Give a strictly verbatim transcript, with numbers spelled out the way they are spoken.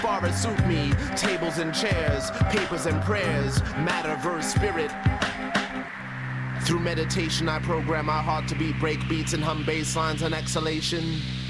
far as suit me. Tables and chairs, papers and prayers, matter versus spirit. Through meditation I program my heart to beat break beats and hum bass lines and exhalation.